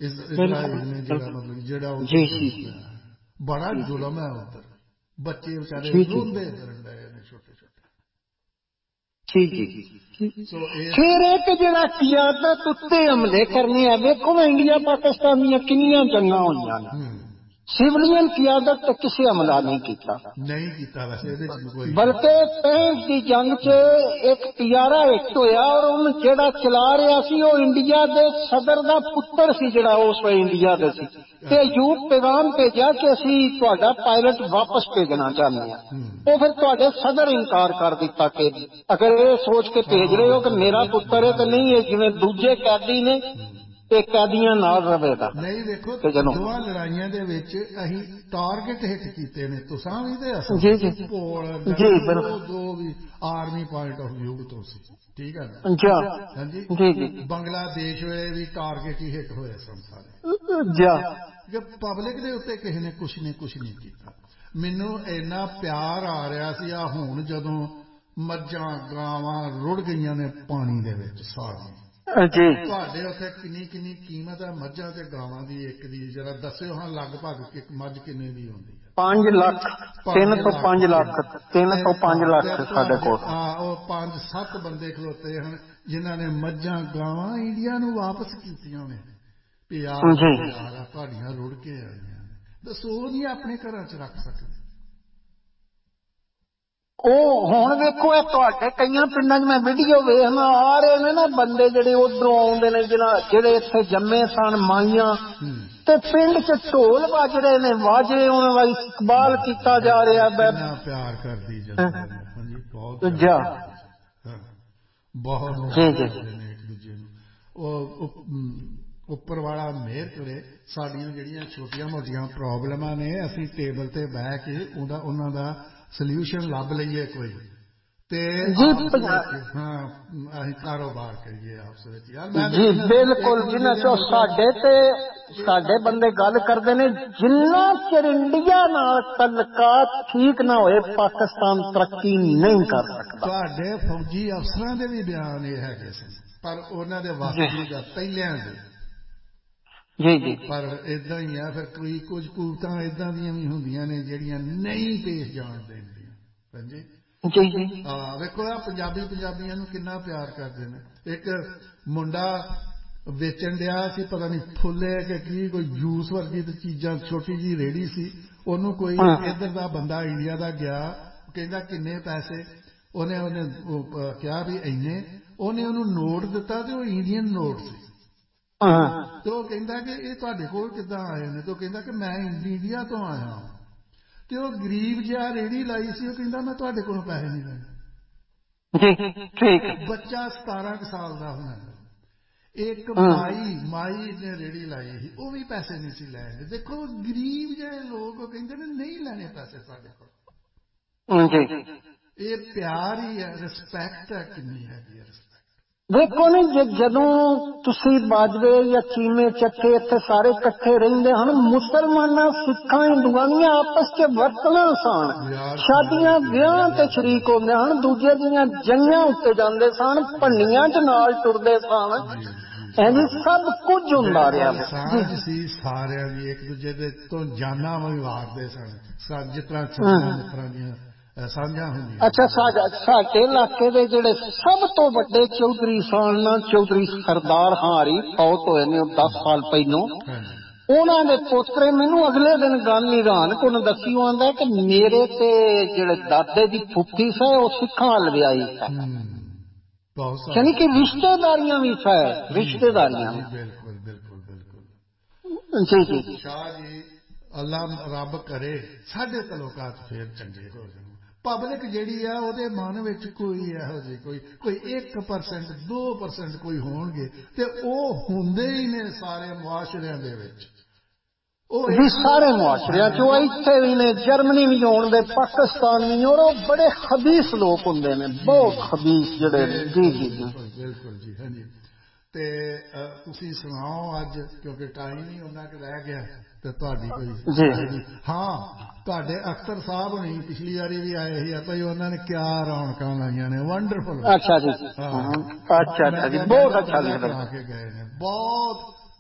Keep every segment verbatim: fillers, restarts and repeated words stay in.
Israel ने जेड़ा मतलब जेड़ा बड़ा जुलम है उधर, बच्चे बेचारे रोंदे फिरन डए ने छोटे छोटे। फिर एक जेड़ा कियादत उत्ते हमले करने आ, देखो ना इंडिया पाकिस्तान दी किन्नियां जंगां होईयां ने, सिविलियन कियादत ते किसी हमला नहीं किया, नहीं किया वैसे, बल्कि पैंठ की जंग च एक तियारा हिट होया और उन जेड़ा चला रहा सी वो इंडिया दे सदर दा पुत्र सी, जेड़ा उस वे इंडिया दे सी, ते यूप पैगाम भेजा कि असी तुहाडा पायलट वापस भेजना चाहते हैं। वो फिर तुहाडे सदर इनकार कर दिता कि अगर ये सोच के भेज रहे हो कि मेरा पुत्र है तो नहीं है जिवें दूजे कैदी ने कैदियां नाल रवेगा। नहीं देखो दोवां लड़ाइयां दे विच अहीं टारगेट हिट कीते ने, तुसां भी ते असां जी जी पोलैंड जी दो दो भी आर्मी पॉइंट ऑफ व्यू तो सी, ठीक है ना जा हां जी जी जी बांग्लादेश वेले भी टारगेट ही हिट होए सन सारे जा कि पब्लिक दे उत्ते किसी ने कुछ ने कुछ नहीं कीता। मैनू इन्ना प्यार आ रहा सी आ हुण जदों मज्जां गावां रुड़ गईयां ने पानी दे विच सारियां जी, तुहाडे उत्थे किन्नी किन्नी कीमत है मज्जां ते गावां दी एक दी, जरा दस्सिओ हां लगभग कि मੱਝ किन्ने दी होंदी है? पांच लाख तीन तो पांच लाख तीन तो पांच लाख साढ़े कोल पांच सत्त बंदे खलोते हैं जिन्हां ने मज्जां गावां इंडिया नूं वापस कीतियां ने भी यार यार तुहाडियां रुड़ के आईयां ने, दसो नहीं अपने घरां च रख सकदे। हुण देखो कई पिंडां च मैं वीडियो वेखना आ रहे ने ना बंदे जेडे उधरों आउंदे ने जेडे इत्थे जम्मे सन माइयां ते पिंड च ढोल वज रहे ने, वाजे उन्हां दा इस्तकबाल कीता जा रहा है। कितना प्यार करदी जनता ने, हां जी बहुत जा बहुत करदे ने एक दूजे नूं। उपर वाला मेहर करे साडियां जेहड़ियां छोटियां मोटियां प्रॉब्लमां ने असीं टेबल ते बैठ के उहदा उन्हां दा सल्यूशन लभ लईए कोई ते आपस विच हां असीं कारोबार करिए आपस विच यार। मैं जी बिल्कुल जिन्हां चो साडे ते साडे बंदे गल करदे ने जिन्ना चिर इंडिया नाल तल्लुकात ठीक ना होए पाकिस्तान तरक्की नहीं कर सकदा। तुहाडे फौजी अफसरां दे भी बयान ये हैगे सन पर उन्हां दे वस दी गल पहिलिਆਂ दे जी जी पर इदां ही है फिर कोई कुछ कूवतां इदां दियां भी हुंदियां ने ਜਿਹੜੀਆਂ नहीं पेश जान देंदियां। ਹਾਂਜੀ जी जी हाँ वेखो आ पंजाबी पंजाबियां नूं किन्ना प्यार करदे ने। एक मुंडा वेचण दिया सी पता नहीं फुल्ले कि की कोई जूस वर्गी ते चीजां छोटी जी रेहड़ी सी, ओनूं कोई इधर दा बंदा इंडिया दा गया कहंदा किन्ने पैसे, ਉਹਨੇ ਉਹਨੇ ਕਿਹਾ ਵੀ ਇੰਨੇ, ਉਹਨੇ ਉਹਨੂੰ ਨੋਟ ਦਿੱਤਾ ਤੇ ਉਹ ਇੰਡੀਅਨ ਨੋਟ ਸੀ ਤੇ ਉਹ ਕਹਿੰਦਾ ਕਿ ਇਹ ਤੁਹਾਡੇ ਕੋਲ ਕਿੱਦਾਂ ਆਏ ਨੇ, ਤੇ ਉਹ ਕਹਿੰਦਾ ਕਿ ਮੈਂ ਇੰਡੀਆ ਤੋਂ ਆਇਆ ਤੇ ਉਹ ਗਰੀਬ ਜਿਹਾ ਰੇਹੜੀ ਲਾਈ ਸੀ, ਉਹ ਕਹਿੰਦਾ ਮੈਂ ਤੁਹਾਡੇ ਕੋਲੋਂ ਪੈਸੇ ਨਹੀਂ ਲੈਣੇ। ਬੱਚਾ ਸਤਾਰਾਂ ਕੁ ਸਾਲ ਦਾ ਹੋਣਾ, ਇੱਕ ਮਾਈ ਮਾਈ ਨੇ ਰੇਹੜੀ ਲਾਈ ਸੀ ਉਹ ਵੀ ਪੈਸੇ ਨਹੀਂ ਸੀ ਲੈਣੇ। ਦੇਖੋ ਗਰੀਬ ਜਿਹੇ ਲੋਕ ਉਹ ਕਹਿੰਦੇ ਨੇ ਨਹੀਂ ਲੈਣੇ ਪੈਸੇ ਸਾਡੇ ਕੋਲ। ਇਹ ਪਿਆਰ ਹੀ ਹੈ, ਰਿਸਪੈਕਟ ਹੈ, ਕਿੰਨੀ ਹੈਗੀ ਹੈ ਰਿਸਪੈਕਟ। देखो नहीं जदों तुसी बाजवे या चीमे चक्के इत्थे सारे इकट्ठे रहिंदे हन, मुसलमानां सिखां हिंदुआं दी आपस च वरतना सन, शादियां विआह ते शरीक होंदे हन, दूजे दियां जंगां उत्ते जांदे सन, भंडियां च नाल टुरदे सन, जी सब कुछ हुंदा रहा साझ सी सारियां दी, एक दूजे दे तो जानां भी वारदे सन जिस तरह छप्पन मित्तरां दियां साझां हुंदियां। अच्छा साडे इलाके दे जेड़े सब तो वड्डे चौधरी सन ना, चौधरी सरदार हारी फौत होए ने दस साल पहलों, उन्हां दे पोतरे मैनू अगले दिन गल हैरान कुन दसी, आंदा कि मेरे ते जेड़े दादे दी फुफी सी वो सिखां हल व्याही सी, यानी कि रिश्तेदारियां भी है, रिश्तेदारियां बिल्कुल बिल्कुल बिल्कुल जी जी शाह जी अल्लाह रब करे साडे तलोकात फिर चंगे हो जाण। पब्लिक जिहड़ी आ ਉਹਦੇ ਮਨ ਵਿੱਚ ਕੋਈ ਇਹੋ ਜਿਹੀ ਕੋਈ ਕੋਈ ਇੱਕ ਪਰਸੈਂਟ दो परसेंट ਕੋਈ ਹੋਣਗੇ ਤੇ ਉਹ ਹੁੰਦੇ ਹੀ ਨੇ ਸਾਰੇ ਮੁਆਸ਼ਰਿਆਂ ਦੇ ਵਿੱਚ। जी सारे मुआशरिया चो इत्थे भी ने, जर्मनी भी होण दे, पाकिस्तान भी, और वो बड़े खबीस लोग हुंदे ने, बहुत खबीस जिहड़े जी जी जी बिल्कुल जी हाँ जी। ते तुसीं सुनाओ अज क्योंकि टाइम ही उन्ना क रह गया ते तुहाडी कोई जी हाँ तुहाडे अख्तर साहब नहीं पिछली बारी भी आए ही भाई उन्होंने क्या रौनकां लाइयां ने, वंडरफुल। अच्छा जी अच्छा अच्छा जी बहुत अच्छा करा के गए ने, बहुत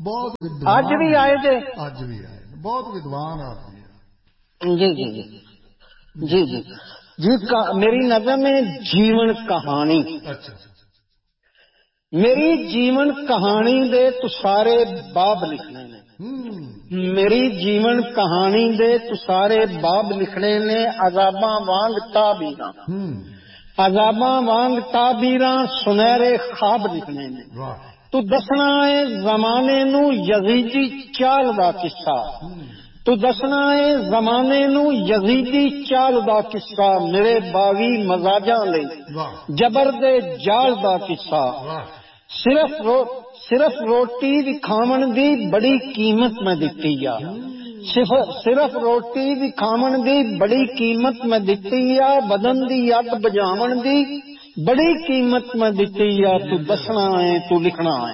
بہت اج بھی آئے جے اج بھی آئے بہت ودوان آدمی ہے. جی جی جی جی جی جی میری نظر میں جیون کہانی اچھا میری جیون کہانی دے تو سارے باب لکھنے نے میری جیون کہانی دے تو سارے باب لکھنے نے عذاباں وانگ تعبیراں عذاباں وانگ تعبیراں سنہرے خواب لکھنے نے. تو دسنا ہے زمانے نو یزیدی چال دا قصہ تو دسنا ہے زمانے نو یزیدی چال دا قصہ میرے باغی مزاجاں لئی جبر دے جال دا قصہ. صرف رو صرف روٹی دی کھاون دی بڑی قیمت میں دتی آ صرف روٹی دی کھاون دی بڑی قیمت میں دتی آ بدن دی اگ بجاون دی بڑی قیمت میں دتی آ. تو دسنا ہے تو لکھنا ہے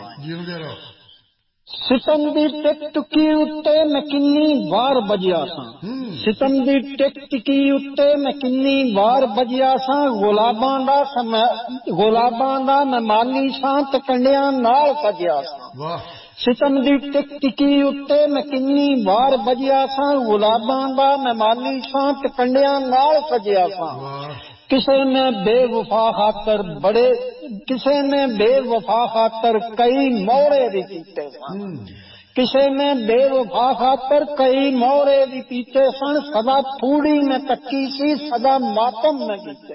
ستم دی ٹک ٹکی اتے میں کنی وار بجیا سا ستم دی ٹک ٹکی اتے میں کنی وار بجیا سا گلاباں دا گلاباں دا میں مالی سا تے کنڈیاں نال سجیا سا. ستم دی ٹک ٹکی اتے میں کنی وار بجیا سا گلاباں دا میں مالی سا تے کنڈیاں نال سجیا سا. کسے نے بے وفا خاطر بڑے کسے نے بے وفا خاطر کئی مورے دی پیتے سن کسے نے بے وفا خاطر کئی مورے دی پیتے سن سدا پھوڑی میں تکی سی سدا ماتم میں پیتے.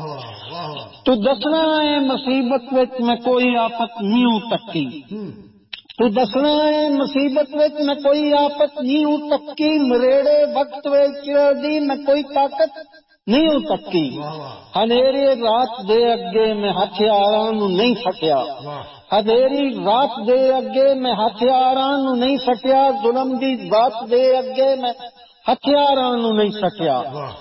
تو دسنا ہے مصیبت وچ میں کوئی آفت نہیں تکی تو دسنا ہے مصیبت وچ میں کوئی آفت نہیں تکی مریڑے وقت وچ دی میں کوئی طاقت نہیں تکی. ہنیری رات دے اگے میں ہتھیاراں نو نہیں سکیا ہنیری رات دے اگے میں ہتھیاراں نو نہیں سکیا ظلم دی ذات دے اگے میں ہتھیاراں نو نہیں سکیا.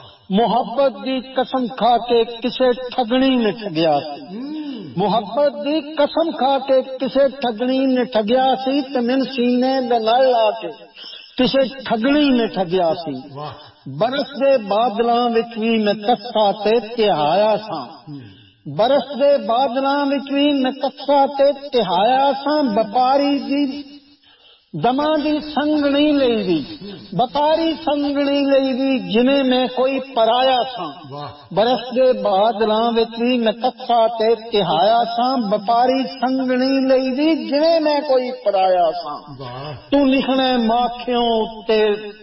محبت دی قسم کھا کے کسے ٹھگنی نے ٹھگیا سی محبت دی قسم کھا کے کسے ٹھگنی نے ٹھگیا سی تے من سینے دے نال آ کے کسے ٹھگنی نے ٹھگیا سی. برس دے بادلاں وچ وی میں کسا تے تہایا سا برس دے بادلاں وچ وی میں کسا تے تہایا سا. وپاری دی دماں دی سنگنی لئی دی وپاری سنگنی لئی دی جنہیں میں کوئی پرایا سا. برس دے بادلاں وچ وی میں کسا تے تہایا سا وپاری سنگنی لئی دی جنہیں میں کوئی پرایا سا. تو لکھنے ماکھیوں اتے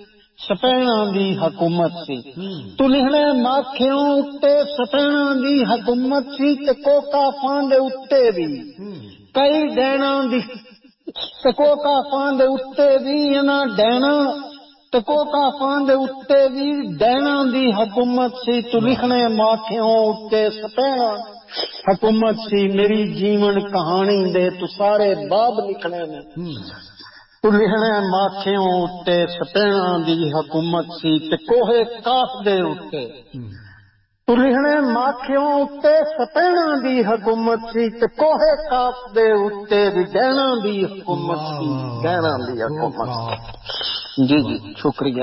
سپینا دی حکومت سی تو لکھنے ماکھیوں اتے سپینا دی حکومت سی تے کوکا فان دے اتے بھی کئی ڈینا دی تے کوکا فان دے اتے بھی انہاں ڈینا تے کوکا فان دے اتے بھی ڈینا دی حکومت سی. تو لکھنے ماکھیوں اتے سپینا حکومت سی. میری جیون کہانی دے تو سارے باب لکھنے نے تو لکھنے ماکھیوں اتے سپینا دی حکومت سی تے کوہے کاف دے اتے تو لکھنے ماکھیوں اتے سپینا دی حکومت سی تے کوہے کاف دے اتے بھی ڈینا دی حکومت سی ڈینا دی حکومت. جی جی شکریہ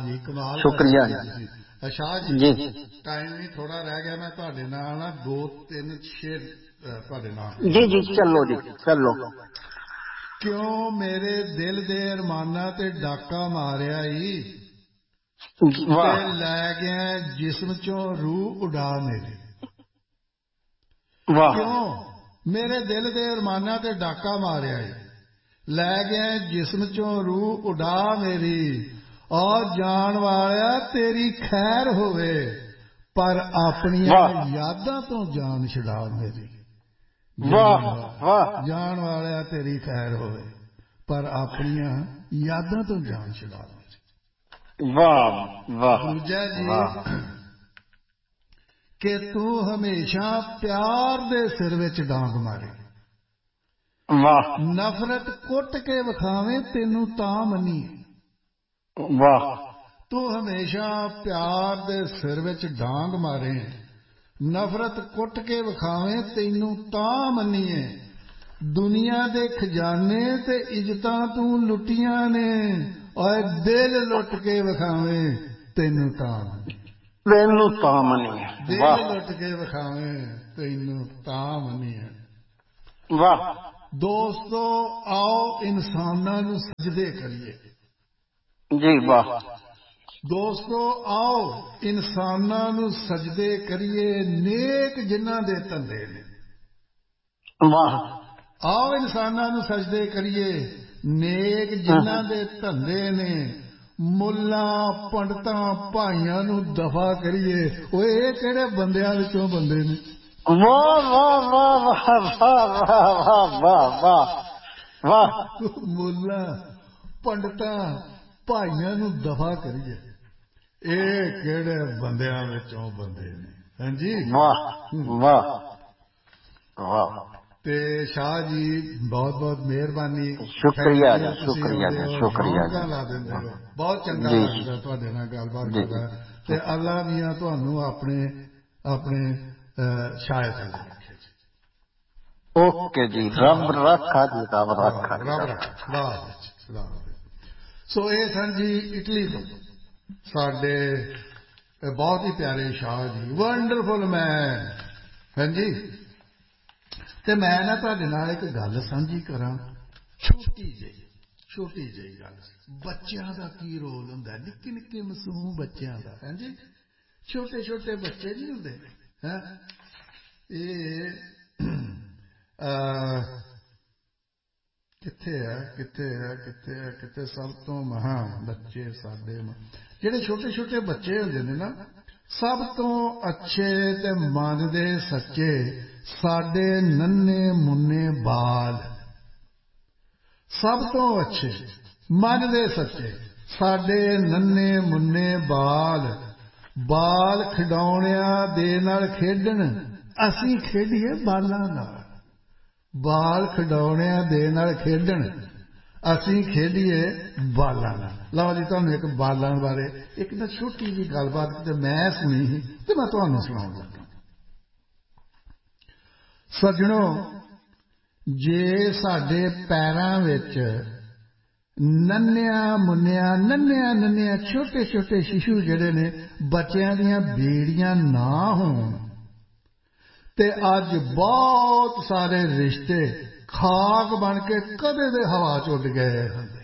شکریہ شاہ جی ٹائم بھی تھوڑا رہ گیا میں تہاڈے نال نا دو تین شعر تہاڈے نال جی جی چلو جی چلو. کیوں میرے دل دے ارمانا تے ڈاکا ماریا ای لے گیا جسم چوں روح اڈا میری. کیوں میرے دل دے ارمانا تے ڈاکا ماریا ای لے گیا جسم چوں روح اڈا میری. اور جان والا تیری خیر ہوئے پر اپنی یاداں تو جان چھڑا میری. جان والا تیری خیر ہوئے پر اپنی یاداں تو جان چھڑا میری. دوجا جی کہ تو ہمیشہ پیار دے سر وچ ڈانگ مارے نفرت کٹ کے وکھاویں تینوں تاں منی. تو ہمیشہ پیار دے سر وچ ڈانگ مارے نفرت کٹ کے وکھاویں تینوں تاں منیے. دنیا دے خزانے تے عزتاں تو لٹیاں نے اور دل لٹ کے وکھاویں تینوں تاں تینوں تاں منیے. دل لٹ کے وکھاویں تینوں تاں منیے. واہ ਦੋਸਤੋ ਆਓ ਇਨਸਾਨਾਂ ਨੂੰ ਸਜਦੇ ਕਰੀਏ। ਜੀ ਵਾਹ। ਦੋਸਤੋ ਆਓ ਇਨਸਾਨਾਂ ਨੂੰ ਸਜਦੇ ਕਰੀਏ, ਨੇਕ ਜਿਨ੍ਹਾਂ ਦੇ ਧੰਦੇ ਨੇ। ਵਾਹ। ਆਓ ਇਨਸਾਨਾਂ ਨੂੰ ਸਜਦੇ ਕਰੀਏ, ਨੇਕ ਜਿਨ੍ਹਾਂ ਦੇ ਧੰਦੇ ਨੇ। ਮੁੱਲਾਂ ਪੰਡਤਾਂ ਭਾਈਆਂ ਨੂੰ ਦਫਾ ਕਰੀਏ। ਓਏ ਇਹ ਕਿਹੜੇ ਬੰਦਿਆਂ ਵਿੱਚੋਂ ਬੰਦੇ ਨੇ? ਵਾਹ ਵਾਹ ਵਾਹ ਵਾਹ ਵਾਹ ਵਾਹ ਵਾਹ ਵਾਹ ਵਾਹ। ਮੁੱਲਾਂ ਪੰਡਤਾਂ ਭਾਈਆਂ ਨੂੰ ਦਫਾ ਕਰੀਏ, ਇਹ ਕਿਹੜੇ ਬੰਦਿਆਂ ਵਿੱਚੋਂ ਬੰਦੇ ਨੇ? ਹਾਂਜੀ ਵਾਹ ਵਾਹ ਵਾਹ। ਤੇ ਸ਼ਾਹ ਜੀ ਬਹੁਤ ਬਹੁਤ ਮਿਹਰਬਾਨੀ। ਸ਼ੁਕਰੀਆ ਜੀ, ਸ਼ੁਕਰੀਆ ਜੀ, ਸ਼ੁਕਰੀਆ ਜੀ। ਲਾ ਦਿੰਦੇ ਹੋ, ਬਹੁਤ ਚੰਗਾ ਲੱਗਦਾ ਤੁਹਾਡੇ ਨਾਲ ਗੱਲਬਾਤ ਕਰਨਾ। ਤੇ ਅੱਲਾ ਮੀਆਂ ਤੁਹਾਨੂੰ ਆਪਣੇ ਆਪਣੇ ਸ਼ਾਇਦ ਰੱਖੇ ਜੀ। ਓਕੇ ਜੀ, ਰੱਬ ਰੱਖਾ ਜੀ, ਰੱਬ ਰੱਖਾ ਰੱਬ ਰੱਖਾ। ਸੋ ਇਹ ਸਨ ਜੀ ਇਟਲੀ ਤੋਂ ਸਾਡੇ ਬਹੁਤ ਹੀ ਪਿਆਰੇ ਸ਼ਾਹ ਜੀ, ਵੰਡਰਫੁਲ ਮੈਨ। ਹਾਂਜੀ ਤੇ ਮੈਂ ਨਾ ਤੁਹਾਡੇ ਨਾਲ ਇੱਕ ਗੱਲ ਸਾਂਝੀ ਕਰਾਂ, ਛੋਟੀ ਜਿਹੀ ਛੋਟੀ ਜਿਹੀ ਗੱਲ। ਬੱਚਿਆਂ ਦਾ ਕੀ ਰੋਲ ਹੁੰਦਾ, ਨਿੱਕੇ ਨਿੱਕੇ ਮਾਸੂਮ ਬੱਚਿਆਂ ਦਾ। ਹਾਂਜੀ ਛੋਟੇ ਛੋਟੇ ਬੱਚੇ ਨਹੀਂ ਹੁੰਦੇ ਹੈ, ਇਹ ਕਿੱਥੇ ਹੈ ਕਿੱਥੇ ਹੈ ਕਿੱਥੇ ਹੈ ਕਿੱਥੇ ਸਭ ਤੋਂ ਮਹਾਨ ਬੱਚੇ ਸਾਡੇ ਜਿਹੜੇ ਛੋਟੇ ਛੋਟੇ ਬੱਚੇ ਹੁੰਦੇ ਨੇ ਨਾ, ਸਭ ਤੋਂ ਅੱਛੇ ਤੇ ਮਨ ਦੇ ਸੱਚੇ ਸਾਡੇ ਨੰਨੇ ਮੁੰਨੇ ਬਾਲ। ਸਭ ਤੋਂ ਅੱਛੇ ਮਨ ਦੇ ਸੱਚੇ ਸਾਡੇ ਨੰਨੇ ਮੁੰਨੇ ਬਾਲ। ਬਾਲ ਖਿਡੌਣਿਆਂ ਦੇ ਨਾਲ ਖੇਡਣ, ਅਸੀਂ ਖੇਡੀਏ ਬਾਲਾਂ ਨਾਲ। ਬਾਲ ਖਿਡੌਣਿਆਂ ਦੇ ਨਾਲ ਖੇਡਣ, ਅਸੀਂ ਖੇਡੀਏ ਬਾਲਾਂ ਨਾਲ। ਲਓ ਜੀ ਤੁਹਾਨੂੰ ਇੱਕ ਬਾਲਾਂ ਬਾਰੇ ਇੱਕ ਨਾ ਛੋਟੀ ਜਿਹੀ ਗੱਲਬਾਤ ਤੇ ਮੈਂ ਸੁਣੀ ਸੀ ਤੇ ਮੈਂ ਤੁਹਾਨੂੰ ਸੁਣਾਉਣ ਲੱਗਾ। ਸੱਜਣੋ, ਜੇ ਸਾਡੇ ਪੈਰਾਂ ਵਿੱਚ ਨੰਨਿਆਂ ਮੁੰਨਿਆਂ ਨੰਨਿਆਂ ਨੰਨਿਆਂ ਛੋਟੇ ਛੋਟੇ ਸ਼ਿਸ਼ੂ ਜਿਹੜੇ ਨੇ ਬੱਚਿਆਂ ਦੀਆਂ ਬੇੜੀਆਂ ਨਾ ਹੋਣ ਤੇ ਅੱਜ ਬਹੁਤ ਸਾਰੇ ਰਿਸ਼ਤੇ ਖਾਕ ਬਣ ਕੇ ਕਦੇ ਦੇ ਹਵਾ ਚ ਉੱਡ ਗਏ ਹੁੰਦੇ।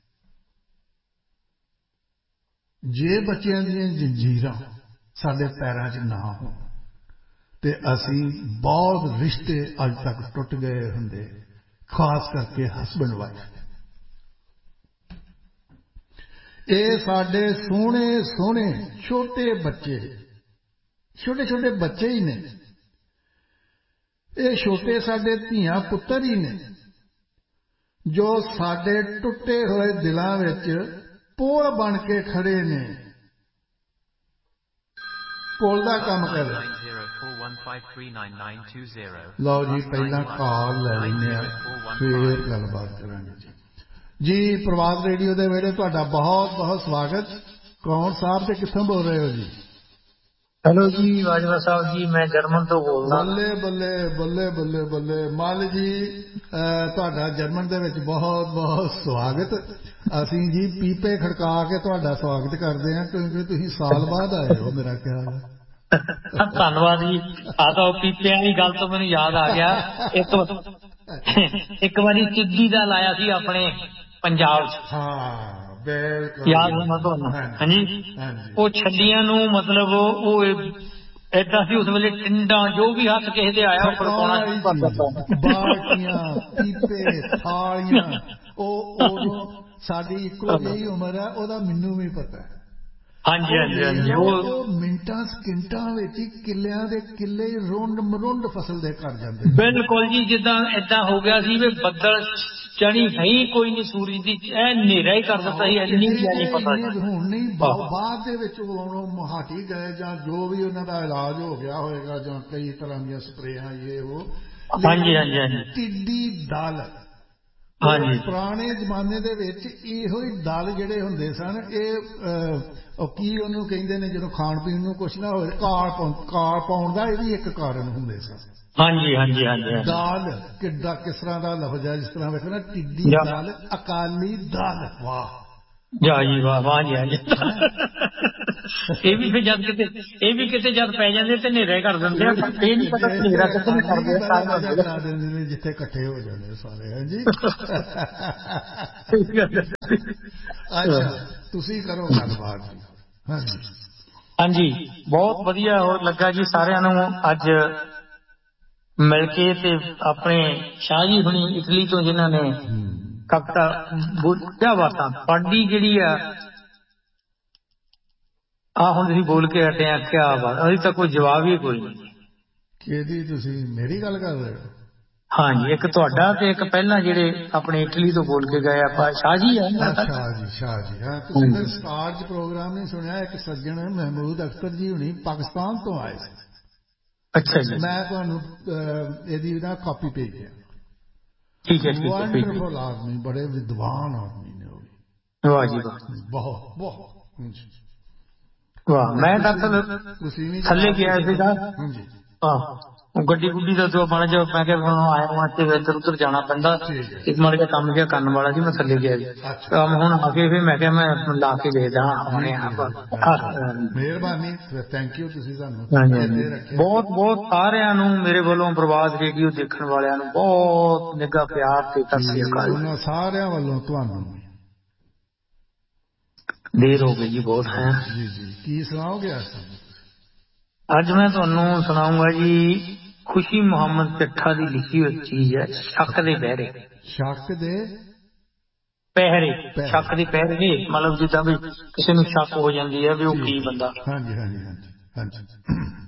ਜੇ ਬੱਚਿਆਂ ਦੀਆਂ ਜੰਜੀਰਾਂ ਸਾਡੇ ਪੈਰਾਂ 'ਚ ਨਾ ਹੋਣ ਤੇ ਅਸੀਂ ਬਹੁਤ ਰਿਸ਼ਤੇ ਅੱਜ ਤੱਕ ਟੁੱਟ ਗਏ ਹੁੰਦੇ, ਖਾਸ ਕਰਕੇ ਹਸਬੈਂਡ ਵਾਈਫ। ਇਹ ਸਾਡੇ ਸੋਹਣੇ ਸੋਹਣੇ ਛੋਟੇ ਬੱਚੇ, ਛੋਟੇ ਛੋਟੇ ਬੱਚੇ ਹੀ ਨੇ, ਇਹ ਛੋਟੇ ਸਾਡੇ ਧੀਆਂ ਪੁੱਤਰ ਹੀ ਨੇ, ਜੋ ਸਾਡੇ ਟੁੱਟੇ ਹੋਏ ਦਿਲਾਂ ਵਿੱਚ ਪੁਲ ਬਣ ਕੇ ਖੜੇ ਨੇ। ਪੁਲ ਦਾ ਕੰਮ ਕਰ ਰਹੇ। ਲਓ ਜੀ ਪਹਿਲਾਂ ਕਾਲ ਲੈ ਲੈਂਦੇ ਆ, ਫੇਰ ਗੱਲਬਾਤ ਕਰਾਂਗੇ ਜੀ। ਜੀ ਪ੍ਰਵਾਦ ਰੇਡੀਓ ਦੇ ਵਿਹੜੇ ਤੁਹਾਡਾ ਬਹੁਤ ਬਹੁਤ ਸਵਾਗਤ। ਕੌਣ ਸਾਹਿਬ ਤੇ ਕਿੱਥੋਂ ਬੋਲ ਰਹੇ ਹੋ ਜੀ? ਹੈਲੋ ਜੀ ਬਾਜਵਾ ਸਾਹਿਬ ਜੀ, ਮੈਂ ਜਰਮਨ ਤੋਂ ਬੋਲਦਾ। ਬੱਲੇ ਬੱਲੇ ਬੱਲੇ ਬੱਲੇ ਬੱਲੇ ਮੱਲ ਜੀ, ਤੁਹਾਡਾ ਜਰਮਨ ਦੇ ਵਿੱਚ ਬਹੁਤ ਬਹੁਤ ਸਵਾਗਤ। ਅਸੀਂ ਜੀ ਪੀਪੇ ਖੜਕਾ ਕੇ ਤੁਹਾਡਾ ਸਵਾਗਤ ਕਰਦੇ ਹਾਂ, ਕਿਉਂਕਿ ਤੁਸੀਂ ਸਾਲ ਬਾਅਦ ਆਏ ਹੋ ਮੇਰਾ ਖਿਆਲ ਹੈ। ਧੰਨਵਾਦ ਜੀ। ਆ ਤਾਂ ਪੀਪਿਆਂ ਦੀ ਗੱਲ ਤੋਂ ਮੈਨੂੰ ਯਾਦ ਆ ਗਿਆ, ਇੱਕ ਇੱਕ ਵਾਰੀ ਟਿੱਡੀ ਦਾ ਲਾਇਆ ਸੀ ਆਪਣੇ ਪੰਜਾਬ 'ਚ। ਹਾਂ ਬਿਲਕੁਲ ਯਾਦ ਹੋਣਾ ਤੁਹਾਨੂੰ। ਹਾਂਜੀ ਉਹ ਛੱਲੀਆਂ ਨੂੰ ਮਤਲਬ ਉਹ ਏਦਾਂ ਸੀ ਉਸ ਵੇਲੇ, ਟਿੰਡਾਂ ਜੋ ਵੀ ਹੱਥ ਕਿਸੇ ਦੇ ਆਇਆ ਖੜਕਾਉਣਾ ਸ਼ੁਰੂ ਕਰ ਦਿੱਤਾ। ਬਾਲਟੀਆਂ ਪੀਪੇ ਥਾਲੀਆਂ, ਉਹ ਉਦੋਂ ਸਾਡੀ ਇੱਕੋ ਜਿਹੀ ਉਮਰ ਹੈ, ਉਹਦਾ ਮੈਨੂੰ ਵੀ ਪਤਾ ਹੈ। ਹਾਂਜੀ ਹਾਂਜੀ ਹਾਂਜੀ ਉਹ ਮਿੰਟਾਂ ਸਕਿੰਟਾਂ ਵਿੱਚ ਹੀ ਕਿੱਲਿਆਂ ਦੇ ਕਿੱਲੇ ਰੁੰਡ ਮਰੁੰਡ ਫਸਲ ਦੇ ਕਰ ਜਾਂਦੇ। ਬਿਲਕੁਲ ਜੀ, ਜਿੱਦਾਂ ਏਦਾਂ ਹੋ ਗਿਆ ਸੀ ਵੀ ਬੱਦਲ ਚੜੀ ਹੈ ਹੀ ਕੋਈ ਨਹੀਂ, ਸੂਰਜ ਦੀ ਐ ਹਨੇਰਾ ਹੀ ਕਰ ਦਿੱਤਾ ਸੀ। ਇੰਨੀ ਨਹੀਂ ਪਤਾ ਹੁਣ ਨਹੀਂ, ਬਾਅਦ ਦੇ ਵਿੱਚ ਉਹ ਹਟ ਹੀ ਗਏ, ਜਾਂ ਜੋ ਵੀ ਉਹਨਾਂ ਦਾ ਇਲਾਜ ਹੋ ਗਿਆ ਹੋਏਗਾ, ਜਾਂ ਕਈ ਤਰ੍ਹਾਂ ਦੀਆਂ ਸਪਰੇਆਂ ਇਹ ਉਹ। ਹਾਂਜੀ ਹਾਂਜੀ ਹਾਂਜੀ ਟਿੱਡੀ ਦਲ, ਹਾਂਜੀ ਪੁਰਾਣੇ ਜ਼ਮਾਨੇ ਦੇ ਵਿੱਚ ਇਹੋ ਹੀ ਦਲ ਜਿਹੜੇ ਹੁੰਦੇ ਸਨ, ਇਹ ਕੀ ਉਹਨੂੰ ਕਹਿੰਦੇ ਨੇ ਜਦੋਂ ਖਾਣ ਪੀਣ ਨੂੰ ਕੁਛ ਨਾ ਹੋਵੇ, ਕਾਲ ਕਾਲ ਪਾਉਣ ਦਾ ਇਹ ਵੀ ਇੱਕ ਕਾਰਨ ਹੁੰਦੇ ਸਨ। ਹਾਂਜੀ ਹਾਂਜੀ ਹਾਂਜੀ ਦਾਲ ਕਿੱਦਾਂ ਕਿਸ ਤਰ੍ਹਾਂ ਦਾ ਲਫ਼ਜ਼ ਹੈ, ਜਿਸ ਤਰ੍ਹਾਂ ਵੇਖੋ ਨਾ ਟਿੱਡੀ ਦਲ, ਅਕਾਲੀ ਦਲ। ਵਾਹ ਜਾ ਜੀ ਵਾਹ, ਵਾਹ ਜੀ ਹਾਂਜੀ। ਇਹ ਵੀ ਫਿਰ ਜਦ ਕਿਤੇ ਇਹ ਵੀ ਕਿਤੇ ਜਦ ਪੈ ਜਾਂਦੇ ਤੇ ਹਨੇਰਾ ਕਰ ਦਿੰਦੇ ਆ, ਇਹ ਨਹੀਂ ਪਤਾ ਹਨੇਰਾ ਕਿੱਥੇ ਨਹੀਂ ਕਰਦੇ ਕਰਾ ਦਿੰਦੇ ਨੇ ਜਿੱਥੇ ਇਕੱਠੇ ਹੋ ਜਾਂਦੇ ਸਾਰੇ। ਹਾਂਜੀ ਅੱਛਾ ਤੁਸੀਂ ਕਰੋ ਗੱਲਬਾਤ ਜੀ। ਹਾਂਜੀ ਹਾਂਜੀ ਬਹੁਤ ਵਧੀਆ ਹੋਰ ਲੱਗਾ ਜੀ ਸਾਰਿਆਂ ਨੂੰ ਅੱਜ ਮਿਲ ਕੇ, ਤੇ ਆਪਣੇ ਸ਼ਾਹ ਜੀ ਹੁਣੀ ਇਟਲੀ ਤੋਂ ਜਿਨ੍ਹਾਂ ਨੇ ਕਵਿਤਾ ਕਿਆ ਬਾਤਾਂ ਸਾਡੀ ਜਿਹੜੀ ਆ ਆ ਹੁਣ ਤੁਸੀਂ ਬੋਲ ਕੇ ਹਟੇ ਆ, ਕਿਆ ਬਾਤ, ਅਜੇ ਤਾਂ ਕੋਈ ਜਵਾਬ ਹੀ ਕੋਈ ਨਹੀਂ। ਕਿਹਦੀ ਤੁਸੀਂ ਮੇਰੀ ਗੱਲ ਕਰ ਰਹੇ ਹੋ? ਹਾਂਜੀ ਇੱਕ ਤੁਹਾਡਾ ਤੇ ਇੱਕ ਪਹਿਲਾਂ ਜਿਹੜੇ ਆਪਣੇ ਇਟਲੀ ਤੋਂ ਬੋਲ ਕੇ ਗਏ ਆਪਾਂ ਸ਼ਾਹ ਜੀ ਆ। ਸ਼ਾਹ ਜੀ ਸ਼ਾਹ ਜੀ ਹਾਂ ਤੁਸੀਂ ਫਿਰ ਸਟਾਰ ਚ ਪ੍ਰੋਗਰਾਮ ਨਹੀਂ ਸੁਣਿਆ? ਇੱਕ ਸੱਜਣ ਮਹਿਮੂਦ ਅਖਤਰ ਜੀ ਹੁਣੀ ਪਾਕਿਸਤਾਨ ਤੋਂ ਆਏ ਸੀ। ਅੱਛਾ ਜੀ ਮੈਂ ਤੁਹਾਨੂੰ ਇਹਦੀ ਨਾ ਕਾਪੀ ਭੇਜਿਆ। ਠੀਕ ਹੈ ਠੀਕ ਹੈ। ਵੰਡਰਫੁਲ ਆਦਮੀ, ਬੜੇ ਵਿਦਵਾਨ ਆਦਮੀ ਨੇ ਉਹ ਵੀ। ਵਾਹ ਜੀ ਵਾਹ ਬਹੁਤ ਬਹੁਤ ਵਾਹ। ਮੈਂ ਤਾਂ ਥੱਲੇ ਗਿਆ ਸੀਗਾ ਆਹ ਗੱਡੀ ਗੁੱਡੀ ਦਾ ਜੋ ਬਣ ਜਾ, ਮੈਂ ਕਿਹਾ ਹੁਣ ਆਇਆ ਵਾਂ ਤੇ ਇੱਧਰ ਉੱਧਰ ਜਾਣਾ ਪੈਂਦਾ, ਇੱਕ ਮਾੜਾ ਜਿਹਾ ਕੰਮ ਜਿਹਾ ਕਰਨ ਵਾਲਾ ਸੀ, ਮੈਂ ਥੱਲੇ ਗਿਆ ਜੀ। ਹੁਣ ਆ ਕੇ ਫਿਰ ਮੈਂ ਕਿਹਾ ਮੈਂ ਲਾ ਕੇ ਦੇਖਦਾ ਆਉਣੇ ਆ। ਮਿਹਰਬਾਨੀ, ਥੈਂਕ ਯੂ ਤੁਸੀਂ ਸਾਨੂੰ ਬਹੁਤ ਬਹੁਤ ਸਾਰਿਆਂ ਨੂੰ ਮੇਰੇ ਵੱਲੋਂ ਪ੍ਰਵਾਦ ਰੇਡੀਓ ਦੇਖਣ ਵਾਲਿਆਂ ਨੂੰ ਬਹੁਤ ਨਿੱਘਾ ਪਿਆਰ ਤੇ ਸਤਿ ਸ੍ਰੀ ਅਕਾਲ। ਉਹਨਾਂ ਸਾਰਿਆਂ ਵੱਲੋਂ ਤੁਹਾਨੂੰ ਦੇਰ ਹੋ ਗਈ ਜੀ ਬਹੁਤ ਹੈ ਜੀ ਜੀ। ਕੀ ਸੁਣਾਓਗੇ ਅੱਜ? ਮੈਂ ਤੁਹਾਨੂੰ ਸੁਣਾਉਂਗਾ ਜੀ ਖੁਸ਼ੀ ਮੁਹੰਮਦ ਚੱਠਾ ਦੀ ਲਿਖੀ ਹੋਈ ਚੀਜ਼ ਹੈ, ਸ਼ੱਕ ਦੇ ਪਹਿਰੇ। ਸ਼ੱਕ ਦੇ ਪਹਿਰੇ, ਸ਼ੱਕ ਦੇ ਪਹਿਰੇ ਮਤਲਬ ਜਿੱਦਾਂ ਵੀ ਕਿਸੇ ਨੂੰ ਸ਼ੱਕ ਹੋ ਜਾਂਦੀ ਹੈ ਵੀ ਉਹ ਕੀ ਬੰਦਾ। ਹਾਂਜੀ ਹਾਂਜੀ ਹਾਂਜੀ ਹਾਂਜੀ।